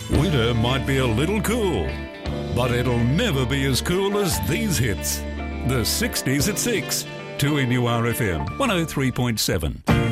Winter might be a little cool, but it'll never be as cool as these hits. The 60s at 6, 2NURFM 103.7.